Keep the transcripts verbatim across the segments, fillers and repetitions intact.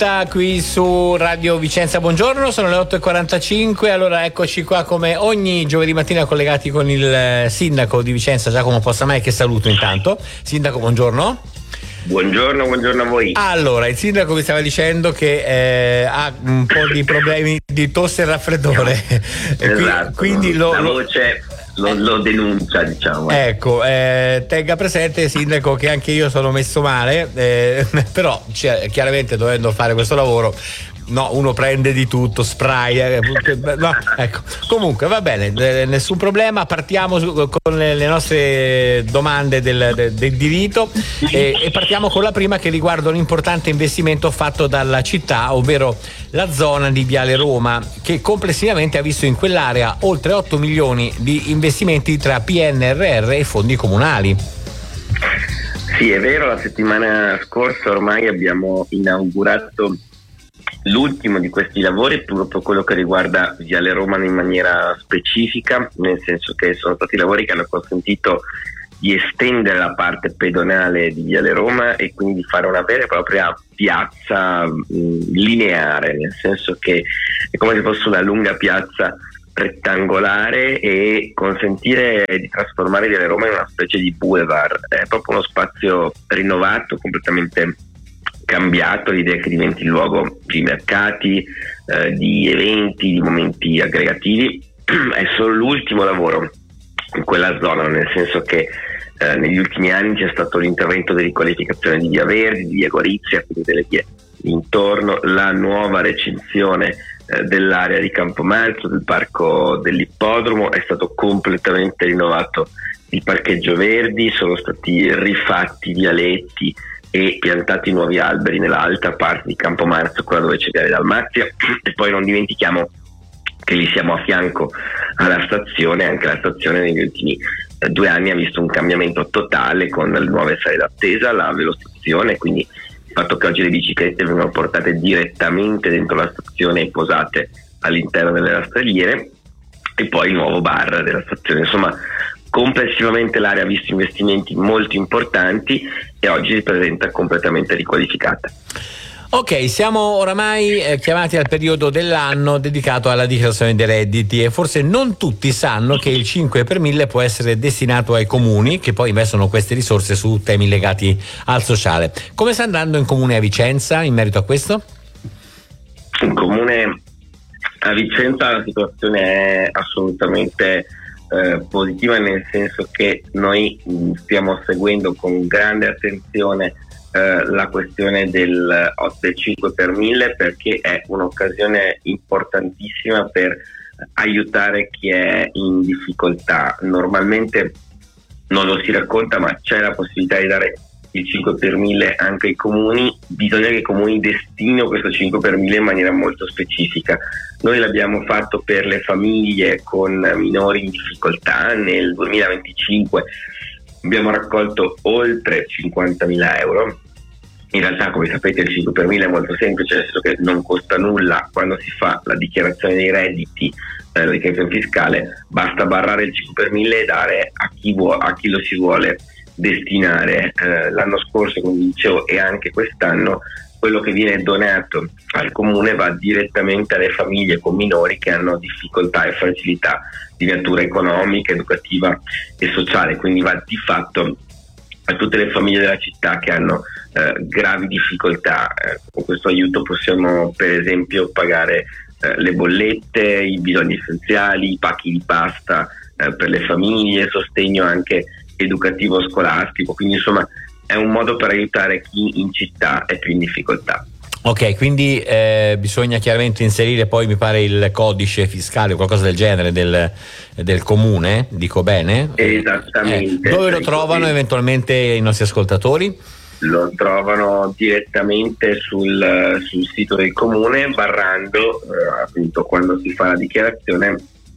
qui su Radio Vicenza. Buongiorno, sono le otto e quarantacinque. Allora eccoci qua come ogni giovedì mattina collegati con il sindaco di Vicenza, Giacomo Possamai, che saluto intanto. Sindaco, buongiorno. Buongiorno, buongiorno a voi. Allora, il sindaco mi stava dicendo che eh, ha un po' di problemi di tosse e raffreddore. Esatto, quindi lo, la voce lo, lo denuncia, diciamo. Ecco, eh, tenga presente, sindaco, che anche io sono messo male, eh, però cioè, chiaramente dovendo fare questo lavoro, no, uno prende di tutto, spray, eh, no, ecco. Comunque va bene, eh, nessun problema, partiamo su, con le, le nostre domande del, del, del diritto e, e partiamo con la prima, che riguarda un importante investimento fatto dalla città, ovvero la zona di Viale Roma, che complessivamente ha visto in quell'area oltre otto milioni di investimenti tra P N R R e fondi comunali. Sì, è vero, la settimana scorsa ormai abbiamo inaugurato l'ultimo di questi lavori, proprio quello che riguarda Viale Roma in maniera specifica, nel senso che sono stati lavori che hanno consentito di estendere la parte pedonale di Viale Roma e quindi di fare una vera e propria piazza mh, lineare, nel senso che è come se fosse una lunga piazza rettangolare e consentire di trasformare Viale Roma in una specie di boulevard. È proprio uno spazio rinnovato, completamente cambiato, l'idea che diventi il luogo di mercati, eh, di eventi, di momenti aggregativi. È solo l'ultimo lavoro in quella zona, nel senso che eh, negli ultimi anni c'è stato l'intervento di riqualificazione di Via Verdi, di Via Gorizia, quindi delle vie intorno, la nuova recinzione eh, dell'area di Campomarzo, del parco dell'ippodromo, è stato completamente rinnovato il parcheggio verdi, sono stati rifatti vialetti e piantati nuovi alberi nell'alta parte di Campomarzo, quella dove c'è Viale Dalmazia, e poi non dimentichiamo che lì siamo a fianco alla stazione. Anche la stazione negli ultimi eh, due anni ha visto un cambiamento totale con le nuove sale d'attesa, la velostazione, quindi il fatto che oggi le biciclette vengono portate direttamente dentro la stazione e posate all'interno delle rastrelliere, e poi il nuovo bar della stazione. Insomma, complessivamente l'area ha visto investimenti molto importanti e oggi si presenta completamente riqualificata. Ok, siamo oramai eh, chiamati al periodo dell'anno dedicato alla dichiarazione dei redditi, e forse non tutti sanno che il cinque per mille può essere destinato ai comuni, che poi investono queste risorse su temi legati al sociale. Come sta andando in comune a Vicenza in merito a questo? In comune a Vicenza la situazione è assolutamente eh, positiva, nel senso che noi mh, stiamo seguendo con grande attenzione Uh, la questione del, del cinque per mille, perché è un'occasione importantissima per aiutare chi è in difficoltà. Normalmente non lo si racconta, ma c'è la possibilità di dare il cinque per mille anche ai comuni. Bisogna che i comuni destinino questo cinque per mille in maniera molto specifica. Noi l'abbiamo fatto per le famiglie con minori in difficoltà. Nel duemilaventicinque abbiamo raccolto oltre cinquantamila euro. In realtà, come sapete, il cinque per mille è molto semplice, nel senso che non costa nulla. Quando si fa la dichiarazione dei redditi, eh, la dichiarazione fiscale, basta barrare il cinque per mille e dare a chi, vuo, a chi lo si vuole destinare. Eh, l'anno scorso, come dicevo, e anche quest'anno, quello che viene donato al comune va direttamente alle famiglie con minori che hanno difficoltà e fragilità di natura economica, educativa e sociale, quindi va di fatto a tutte le famiglie della città che hanno eh, gravi difficoltà. Eh, con questo aiuto possiamo per esempio pagare eh, le bollette, i bisogni essenziali, i pacchi di pasta eh, per le famiglie, sostegno anche educativo scolastico, quindi insomma è un modo per aiutare chi in città è più in difficoltà. Ok, quindi eh, bisogna chiaramente inserire poi, mi pare, il codice fiscale o qualcosa del genere del, del comune, dico bene? Esattamente. Eh, dove lo trovano eventualmente i nostri ascoltatori? Lo trovano direttamente sul, sul sito del comune, barrando eh, appunto quando si fa la dichiarazione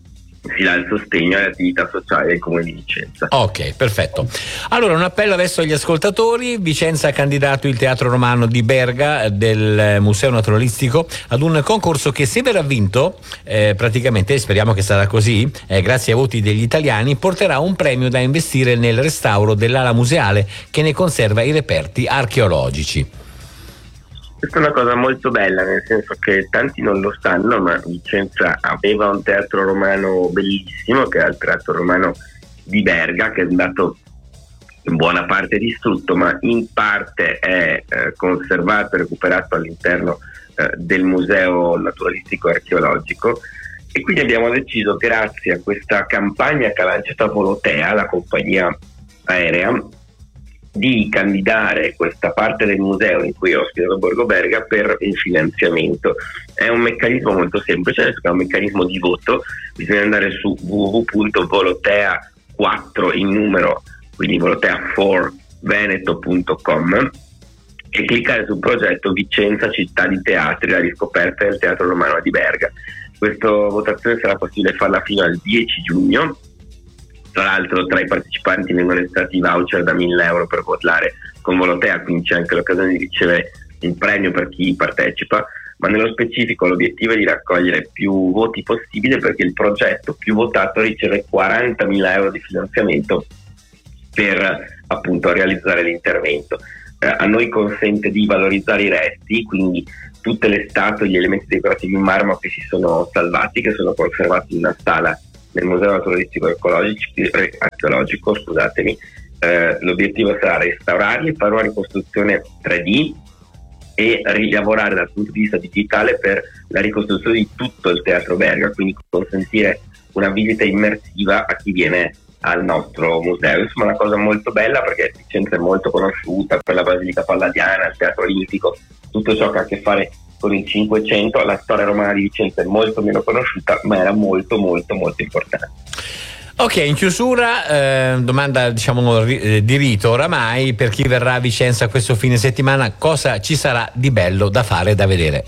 si dà il sostegno alle attività sociali del Comune di Vicenza. Ok, perfetto. Allora, un appello adesso agli ascoltatori. Vicenza ha candidato il Teatro Romano di Berga del Museo Naturalistico ad un concorso che, se verrà vinto, eh, praticamente, speriamo che sarà così, eh, grazie ai voti degli italiani, porterà un premio da investire nel restauro dell'ala museale che ne conserva i reperti archeologici. Questa è una cosa molto bella, nel senso che tanti non lo sanno, ma Vicenza aveva un teatro romano bellissimo, che è il Teatro Romano di Berga, che è andato in buona parte distrutto, ma in parte è eh, conservato e recuperato all'interno eh, del Museo Naturalistico e Archeologico. E quindi abbiamo deciso, grazie a questa campagna che ha lanciato Volotea, la compagnia aerea, di candidare questa parte del museo in cui è ospitato Borgo Berga per un finanziamento. È un meccanismo molto semplice, è un meccanismo di voto. Bisogna andare su w w w punto volotea quattro in numero, quindi volotea quattro veneto punto com, e cliccare sul progetto Vicenza Città di Teatri, la riscoperta del Teatro Romano di Berga. Questa votazione sarà possibile farla fino al dieci giugno. Tra l'altro tra i partecipanti vengono estratti voucher da mille euro per votare con Volotea, quindi c'è anche l'occasione di ricevere un premio per chi partecipa, ma nello specifico l'obiettivo è di raccogliere più voti possibile, perché il progetto più votato riceve quarantamila euro di finanziamento per appunto realizzare l'intervento. Eh, a noi consente di valorizzare i resti, quindi tutte le statue e gli elementi decorativi in marmo che si sono salvati, che sono conservati in una sala nel Museo Naturalistico e Archeologico, scusatemi. Eh, l'obiettivo sarà restaurarli, fare una ricostruzione tre D e rilavorare dal punto di vista digitale per la ricostruzione di tutto il Teatro Berga, quindi consentire una visita immersiva a chi viene al nostro museo. Insomma, una cosa molto bella, perché Vicenza è molto conosciuta per la Basilica Palladiana, il Teatro Olimpico, tutto ciò che ha a che fare con il Cinquecento. La storia romana di Vicenza è molto meno conosciuta, ma era molto molto molto importante. Ok, in chiusura, eh, domanda diciamo di rito oramai: per chi verrà a Vicenza questo fine settimana, cosa ci sarà di bello da fare e da vedere?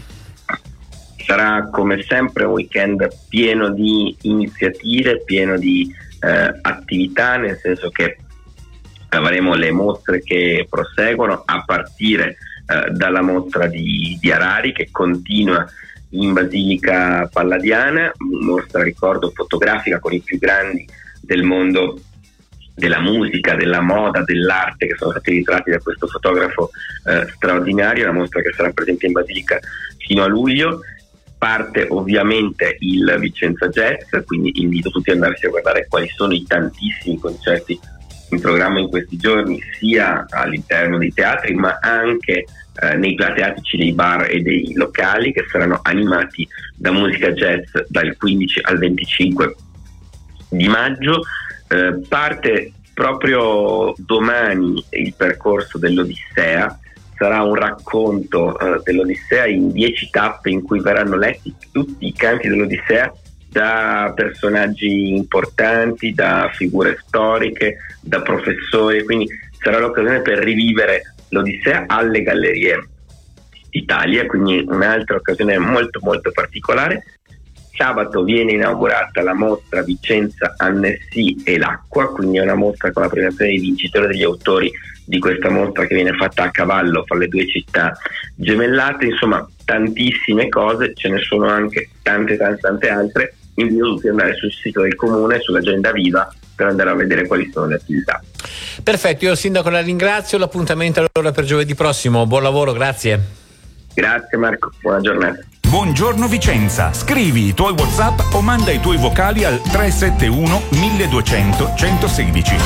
Sarà come sempre un weekend pieno di iniziative, pieno di eh, attività, nel senso che avremo le mostre che proseguono, a partire eh, dalla mostra di, di Harari, che continua in Basilica Palladiana, mostra, ricordo, fotografica con i più grandi del mondo della musica, della moda, dell'arte, che sono stati ritratti da questo fotografo eh, straordinario. Una mostra che sarà presente in Basilica fino a luglio. Parte ovviamente il Vicenza Jazz, quindi invito tutti ad andarsi a guardare quali sono i tantissimi concerti in programma in questi giorni, sia all'interno dei teatri ma anche eh, nei plateatici dei bar e dei locali, che saranno animati da musica jazz dal quindici al venticinque di maggio. Eh, parte proprio domani il percorso dell'Odissea. Sarà un racconto uh, dell'Odissea in dieci tappe, in cui verranno letti tutti i canti dell'Odissea da personaggi importanti, da figure storiche, da professori, quindi sarà l'occasione per rivivere l'Odissea alle Gallerie Italia, quindi un'altra occasione molto molto particolare. Sabato viene inaugurata la mostra Vicenza Annecy e l'acqua, quindi è una mostra con la presentazione dei vincitori, degli autori di questa mostra, che viene fatta a cavallo fra le due città gemellate. Insomma, tantissime cose, ce ne sono anche tante tante tante altre. Invito tutti ad andare sul sito del comune, sull'agenda viva, per andare a vedere quali sono le attività. Perfetto, io sindaco la ringrazio, l'appuntamento allora per giovedì prossimo. Buon lavoro, grazie. Grazie Marco, buona giornata. Buongiorno Vicenza, scrivi i tuoi WhatsApp o manda i tuoi vocali al tre sette uno milleduecento centosedici.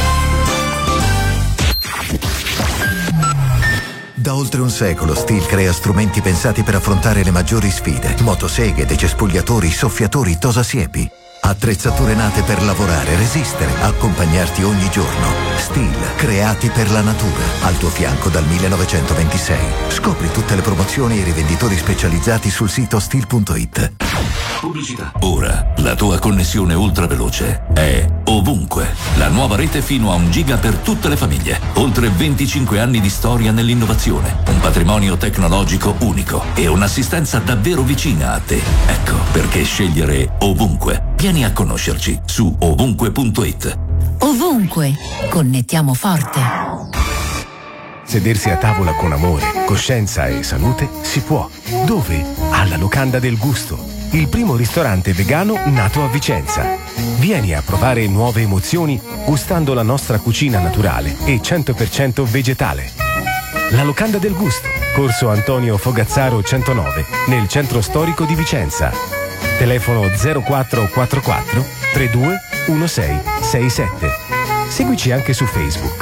Da oltre un secolo Stihl crea strumenti pensati per affrontare le maggiori sfide: motoseghe, decespugliatori, soffiatori, tosasiepi. Attrezzature nate per lavorare, resistere, accompagnarti ogni giorno. Stihl, creati per la natura. Al tuo fianco dal millenovecentoventisei. Scopri tutte le promozioni e i rivenditori specializzati sul sito stihl punto it. Pubblicità. Ora la tua connessione ultraveloce è ovunque. La nuova rete fino a un giga per tutte le famiglie. Oltre venticinque anni di storia nell'innovazione, un patrimonio tecnologico unico e un'assistenza davvero vicina a te. Ecco perché scegliere ovunque. Vieni a conoscerci su ovunque punto it. Ovunque, connettiamo forte. Sedersi a tavola con amore, coscienza e salute si può. Dove? Alla Locanda del Gusto, il primo ristorante vegano nato a Vicenza. Vieni a provare nuove emozioni gustando la nostra cucina naturale e cento per cento vegetale. La Locanda del Gusto. Corso Antonio Fogazzaro centonove, nel centro storico di Vicenza. Telefono zero quattro quattro quattro tre due uno sei sei sette. Seguici anche su Facebook.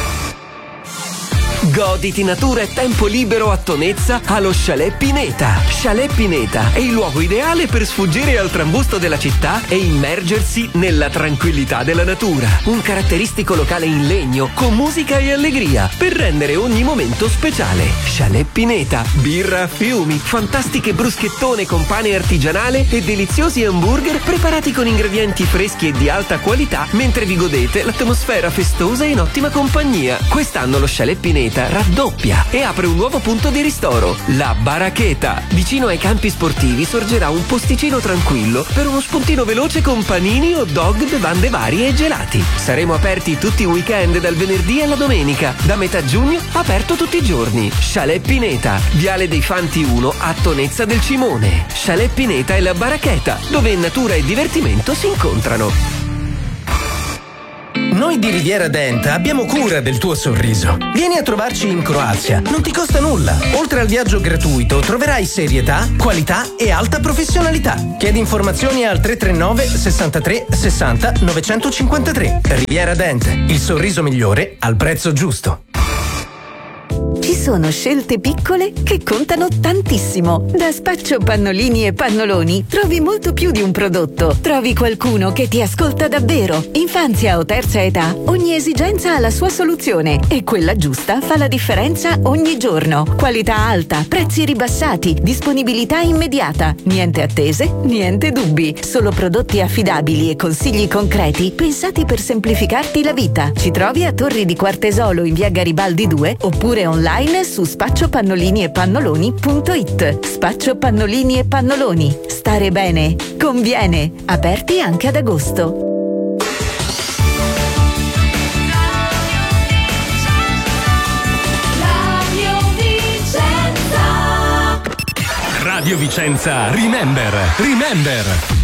Goditi natura e tempo libero a Tonezza allo Chalet Pineta. Chalet Pineta è il luogo ideale per sfuggire al trambusto della città e immergersi nella tranquillità della natura. Un caratteristico locale in legno con musica e allegria per rendere ogni momento speciale. Chalet Pineta, birra a fiumi, fantastiche bruschettone con pane artigianale e deliziosi hamburger preparati con ingredienti freschi e di alta qualità mentre vi godete l'atmosfera festosa e in ottima compagnia. Quest'anno lo Chalet Pineta raddoppia e apre un nuovo punto di ristoro, la Baracheta. Vicino ai campi sportivi sorgerà un posticino tranquillo per uno spuntino veloce con panini, hot dog, bevande varie e gelati. Saremo aperti tutti i weekend dal venerdì alla domenica. Da metà giugno aperto tutti i giorni. Chalet Pineta, Viale dei Fanti uno a Tonezza del Cimone. Chalet Pineta e la Baracheta, dove natura e divertimento si incontrano. Noi di Riviera Dent abbiamo cura del tuo sorriso. Vieni a trovarci in Croazia, non ti costa nulla. Oltre al viaggio gratuito troverai serietà, qualità e alta professionalità. Chiedi informazioni al tre tre nove sessantatré sessanta novecentocinquantatré. Riviera Dent, il sorriso migliore al prezzo giusto. Ci sono scelte piccole che contano tantissimo. Da Spaccio Pannolini e Pannoloni trovi molto più di un prodotto. Trovi qualcuno che ti ascolta davvero. Infanzia o terza età, ogni esigenza ha la sua soluzione e quella giusta fa la differenza ogni giorno. Qualità alta, prezzi ribassati, disponibilità immediata. Niente attese, niente dubbi. Solo prodotti affidabili e consigli concreti pensati per semplificarti la vita. Ci trovi a Torri di Quartesolo in via Garibaldi due oppure online su spaccio pannolini e pannoloni punto it. Spaccio Pannolini e Pannoloni. Stare bene conviene. Aperti anche ad agosto. Radio Vicenza. Radio Vicenza Remember. Remember.